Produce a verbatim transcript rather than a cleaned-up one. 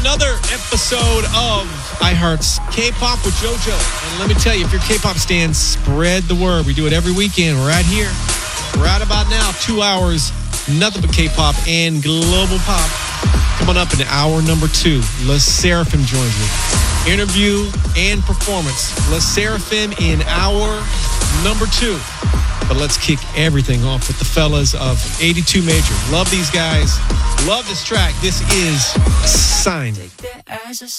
another episode of iHeart's K-Pop with JoJo. And let me tell you, if you're a K-Pop stan, spread the word. We do it every weekend right here. Right about now, two hours, nothing but K-Pop and global pop. Coming up in hour number two, LE SSERAFIM joins me. Interview and performance. LE SSERAFIM in hour number two. But let's kick everything off with the fellas of eighty-two Major. Love these guys. Love this track. This is Sign. Take that as a